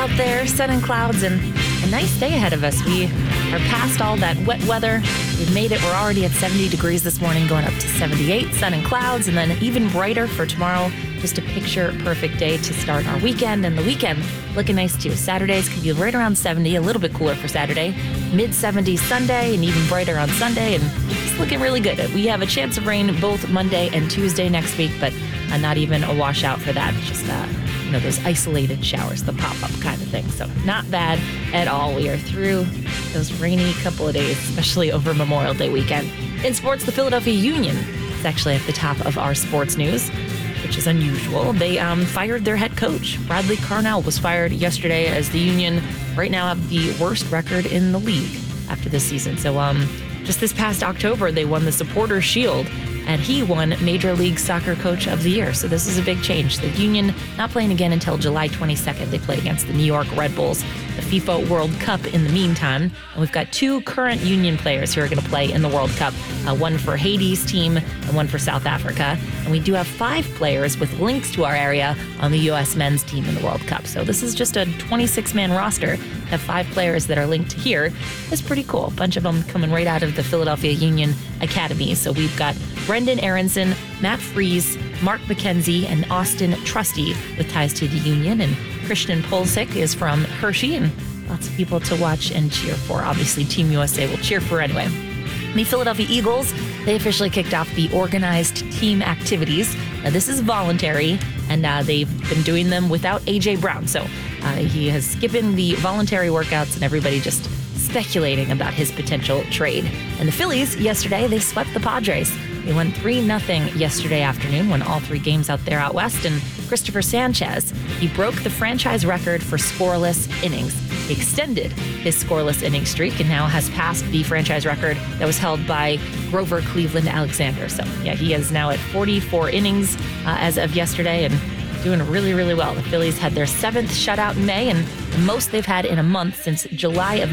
out there, sun and clouds, and a nice day ahead of us. We are past all that wet weather. We've made it. We're already at 70 degrees this morning, going up to 78, sun and clouds, and then even brighter for tomorrow. Just a picture-perfect day to start our weekend, and the weekend looking nice too. Saturdays could be right around 70, a little bit cooler for Saturday. Mid-70s Sunday, and even brighter on Sunday, and it's looking really good. We have a chance of rain both Monday and Tuesday next week, but not even a washout for that. Just those isolated showers, the pop-up kind of thing. So not bad at all. We are through those rainy couple of days, especially over Memorial Day weekend. In sports, the Philadelphia Union is actually at the top of our sports news, which is unusual. They fired their head coach. Bradley Carnell was fired yesterday, as the Union right now have the worst record in the league after this season. So just this past October, they won the Supporters' Shield, and he won Major League Soccer Coach of the Year. So this is a big change. The Union not playing again until July 22nd. They play against the New York Red Bulls, the FIFA World Cup in the meantime. And we've got two current Union players who are going to play in the World Cup, one for Haiti's team and one for South Africa. And we do have 5 players with links to our area on the U.S. men's team in the World Cup. So this is just a 26-man roster. Have 5 players that are linked here. It's pretty cool. A bunch of them coming right out of the Philadelphia Union Academy. So we've got Brendan Aronson, Matt Freese, Mark McKenzie, and Austin Trusty with ties to the Union. And Christian Pulisic is from Hershey, and lots of people to watch and cheer for. Obviously, Team USA will cheer for anyway. The Philadelphia Eagles, they officially kicked off the organized team activities. Now, this is voluntary, and they've been doing them without A.J. Brown. So he has given the voluntary workouts, and everybody just speculating about his potential trade. And the Phillies, yesterday, they swept the Padres. They won 3-0 yesterday afternoon, won all 3 games out there out west. And Christopher Sanchez, he broke the franchise record for scoreless innings. He extended his scoreless inning streak and now has passed the franchise record that was held by Grover Cleveland Alexander. So, yeah, he is now at 44 innings as of yesterday and doing really, really well. The Phillies had their 7th shutout in May and the most they've had in a month since July of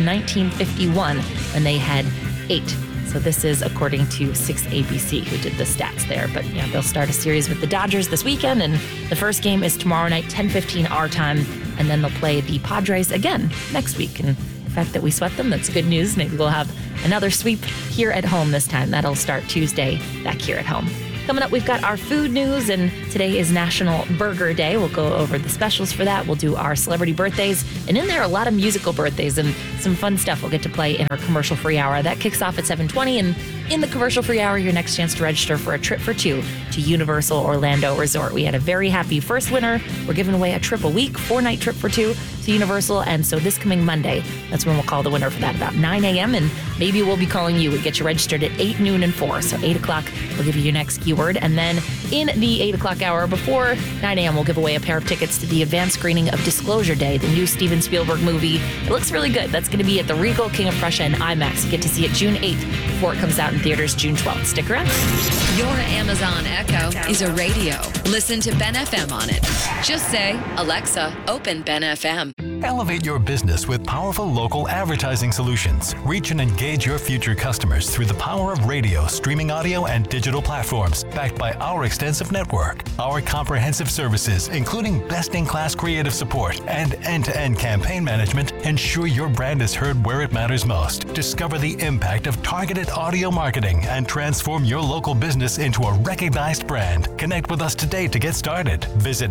1951 when they had 8. So this is according to 6ABC, who did the stats there. But yeah, they'll start a series with the Dodgers this weekend, and the first game is tomorrow night, 10:15 our time, and then they'll play the Padres again next week. And the fact that we swept them, that's good news. Maybe we'll have another sweep here at home this time. That'll start Tuesday back here at home. Coming up, we've got our food news, and today is National Burger Day. We'll go over the specials for that. We'll do our celebrity birthdays, and in there, a lot of musical birthdays and some fun stuff we'll get to play in our commercial-free hour. That kicks off at 7:20, and in the commercial-free hour, your next chance to register for a trip for 2 to Universal Orlando Resort. We had a very happy first winner. We're giving away a trip a week, 4-night trip for 2 to Universal, and so this coming Monday, that's when we'll call the winner for that, about 9 a.m., and maybe we'll be calling you. We get you registered at 8, noon, and 4, so 8 o'clock, we'll give you your next keyword, and then in the 8 o'clock hour before 9 a.m., we'll give away a pair of tickets to the advanced screening of Disclosure Day, the new Steven Spielberg movie. It looks really good. That's going to be at the Regal King of Prussia and IMAX. You get to see it June 8th before it comes out in theaters June 12th. Stick around. Your Amazon Echo is a radio. Listen to Ben FM on it. Just say, Alexa, open Ben FM. Elevate your business with powerful local advertising solutions. Reach and engage your future customers through the power of radio, streaming audio, and digital platforms, backed by our extensive network. Our comprehensive services, including best-in-class creative support and end-to-end campaign management, ensure your brand is heard where it matters most. Discover the impact of targeted audio marketing and transform your local business into a recognized brand. Connect with us today to get started. Visit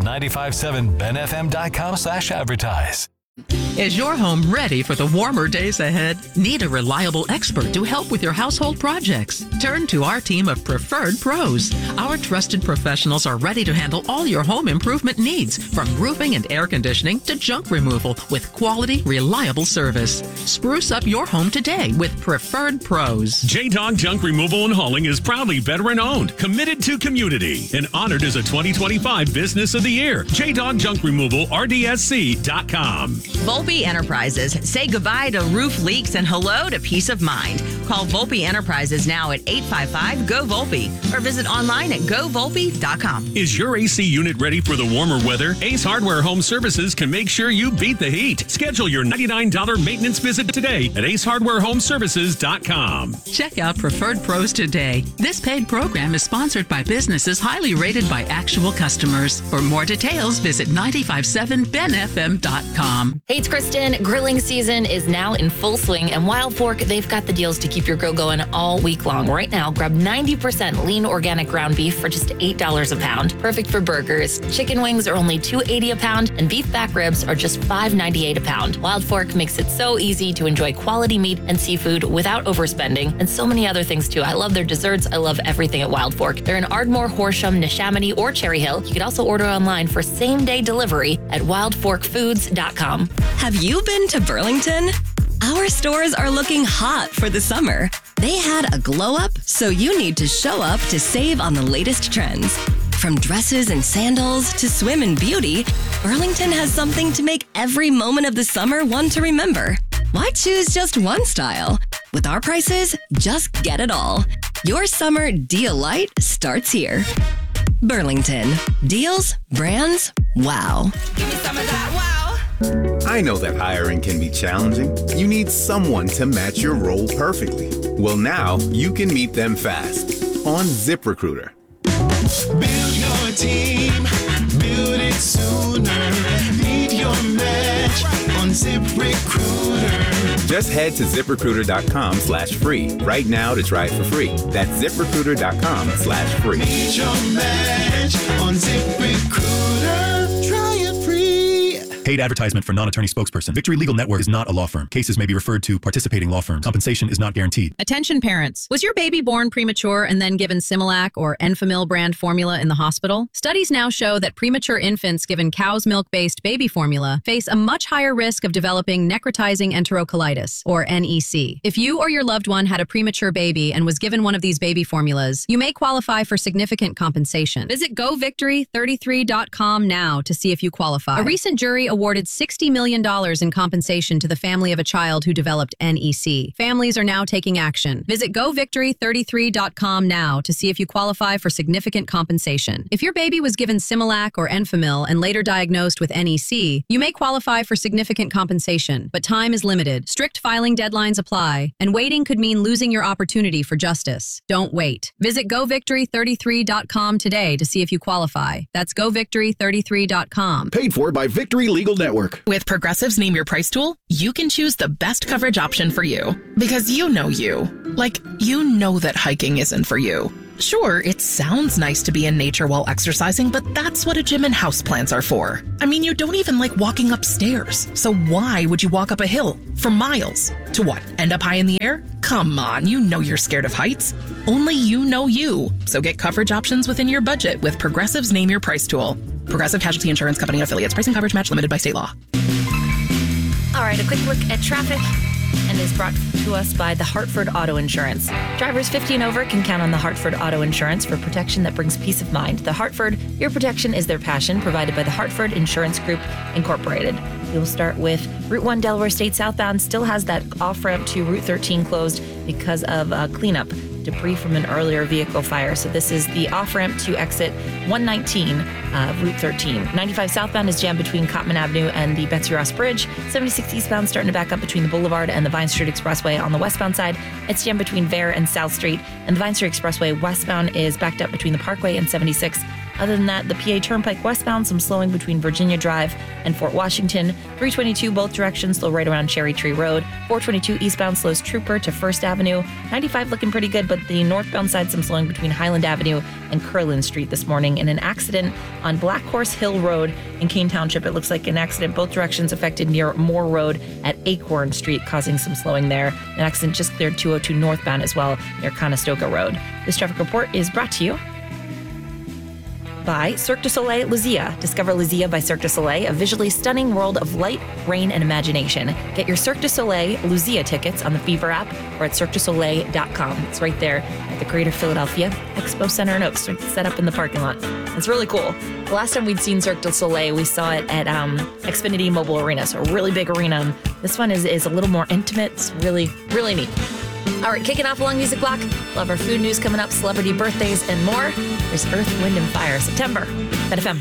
957benfm.com/advertise. Is your home ready for the warmer days ahead? Need a reliable expert to help with your household projects? Turn to our team of Preferred Pros. Our trusted professionals are ready to handle all your home improvement needs, from roofing and air conditioning to junk removal, with quality, reliable service. Spruce up your home today with Preferred Pros. J-Dog Junk Removal and Hauling is proudly veteran-owned, committed to community, and honored as a 2025 Business of the Year. J-Dog Junk Removal, RDSC.com. Volpe Enterprises. Say goodbye to roof leaks and hello to peace of mind. Call Volpe Enterprises now at 855-GO-VOLPE or visit online at govolpe.com. Is your AC unit ready for the warmer weather? Ace Hardware Home Services can make sure you beat the heat. Schedule your $99 maintenance visit today at acehardwarehomeservices.com. Check out Preferred Pros today. This paid program is sponsored by businesses highly rated by actual customers. For more details, visit 957benfm.com. Hey, it's Kristen. Grilling season is now in full swing, and Wild Fork, they've got the deals to keep your grill going all week long. Right now, grab 90% lean organic ground beef for just $8 a pound. Perfect for burgers. Chicken wings are only $2.80 a pound, and beef back ribs are just $5.98 a pound. Wild Fork makes it so easy to enjoy quality meat and seafood without overspending, and so many other things too. I love their desserts. I love everything at Wild Fork. They're in Ardmore, Horsham, Neshaminy, or Cherry Hill. You can also order online for same-day delivery at wildforkfoods.com. Have you been to Burlington? Our stores are looking hot for the summer. They had a glow up, so you need to show up to save on the latest trends. From dresses and sandals to swim and beauty, Burlington has something to make every moment of the summer one to remember. Why choose just one style? With our prices, just get it all. Your summer deal light starts here. Burlington. Deals, brands, wow. Give me some of that wow. I know that hiring can be challenging. You need someone to match your role perfectly. Well, now you can meet them fast on ZipRecruiter. Build your team, build it sooner. Meet your match on ZipRecruiter. Just head to ZipRecruiter.com/free right now to try it for free. That's ZipRecruiter.com/free. Meet your match on ZipRecruiter. Try it free. Paid advertisement for non-attorney spokesperson. Victory Legal Network is not a law firm. Cases may be referred to participating law firms. Compensation is not guaranteed. Attention parents. Was your baby born premature and then given Similac or Enfamil brand formula in the hospital? Studies now show that premature infants given cow's milk-based baby formula face a much higher risk of developing necrotizing enterocolitis, or NEC. If you or your loved one had a premature baby and was given one of these baby formulas, you may qualify for significant compensation. Visit govictory33.com now to see if you qualify. A recent jury awarded $60 million in compensation to the family of a child who developed NEC. Families are now taking action. Visit govictory33.com now to see if you qualify for significant compensation. If your baby was given Similac or Enfamil and later diagnosed with NEC, you may qualify for significant compensation, but time is limited. Strict filing deadlines apply, and waiting could mean losing your opportunity for justice. Don't wait. Visit govictory33.com today to see if you qualify. That's govictory33.com. Paid for by Victory Legal Network. With Progressive's Name Your Price tool, you can choose the best coverage option for you. Because you know you. Like, you know that hiking isn't for you. Sure, it sounds nice to be in nature while exercising, but that's what a gym and houseplants are for. I mean, you don't even like walking upstairs. So why would you walk up a hill for miles? To what, end up high in the air? Come on, you know you're scared of heights. Only you know you. So get coverage options within your budget with Progressive's Name Your Price tool. Progressive Casualty Insurance Company and affiliates. Price and coverage match limited by state law. All right, a quick look at traffic and is brought to us by the Hartford Auto Insurance. Drivers 50 and over can count on the Hartford Auto Insurance for protection that brings peace of mind. The Hartford, your protection is their passion, provided by the Hartford Insurance Group, Incorporated. We'll start with Route 1 Delaware State southbound still has that off-ramp to Route 13 closed because of cleanup. Debris from an earlier vehicle fire. So this is the off-ramp to exit 119, Route 13. 95 southbound is jammed between Cottman Avenue and the Betsy Ross Bridge. 76 eastbound starting to back up between the Boulevard and the Vine Street Expressway on the westbound side. It's jammed between Vare and South Street. And the Vine Street Expressway westbound is backed up between the Parkway and 76. Other than that, the PA Turnpike westbound, some slowing between Virginia Drive and Fort Washington. 322 both directions, slow right around Cherry Tree Road. 422 eastbound slows Trooper to First Avenue. 95 looking pretty good, but the northbound side, some slowing between Highland Avenue and Curlin Street this morning. In an accident on Black Horse Hill Road in Kane Township, it looks like an accident both directions affected near Moore Road at Acorn Street, causing some slowing there. An accident just cleared 202 northbound as well near Conestoga Road. This traffic report is brought to you by Cirque du Soleil Luzia. Discover Luzia by Cirque du Soleil, a visually stunning world of light, rain, and imagination. Get your Cirque du Soleil Luzia tickets on the Fever app or at CirqueDuSoleil.com. It's right there at the Greater Philadelphia Expo Center in Oaks, set up in the parking lot. It's really cool. The last time we'd seen Cirque du Soleil, we saw it at Xfinity Mobile Arena, so a really big arena. This one is a little more intimate. It's really, really neat. All right, kicking off Long Music Block. We'll have our food news coming up, celebrity birthdays, and more. There's Earth, Wind, and Fire, September. BenFM.